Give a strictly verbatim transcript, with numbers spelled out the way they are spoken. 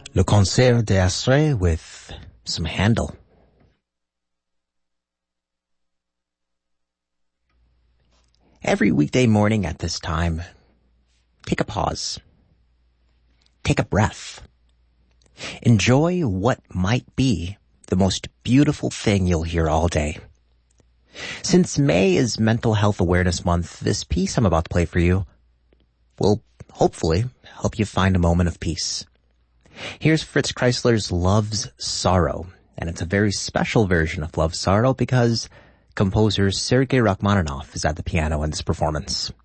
Le Concert d'Astre with some Handel. Every weekday morning at this time, take a pause. Take a breath. Enjoy what might be the most beautiful thing you'll hear all day. Since May is Mental Health Awareness Month, this piece I'm about to play for you will hopefully help you find a moment of peace. Here's Fritz Kreisler's Love's Sorrow, and it's a very special version of Love's Sorrow because composer Sergei Rachmaninoff is at the piano in this performance.